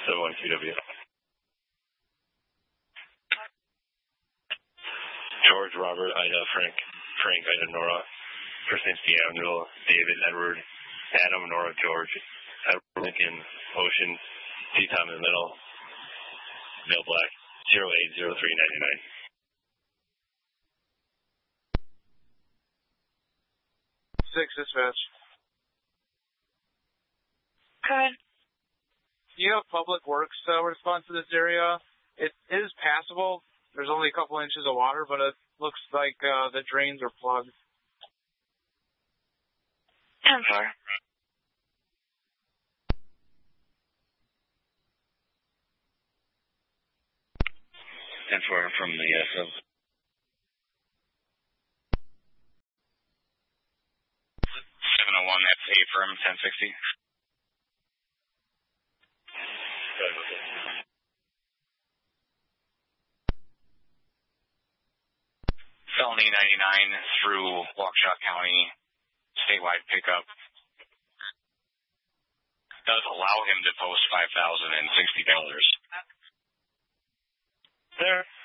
71 QW. George, Robert, Ida, Frank, Ida, Nora. First name's D'Angelo, David, Edward, Adam, Nora, George, Edward, Lincoln, Ocean, T. Tom in the middle, Bill Black, 080399. 6 dispatch. Good. Do you have Public Works response to this area? It is passable. There's only a couple inches of water, but it looks like the drains are plugged. 10-4. 10-4 from the sub. 701, that's A firm, 1060. Felony 99 through Waukesha County, statewide pickup. Does allow him to post $5,060. There.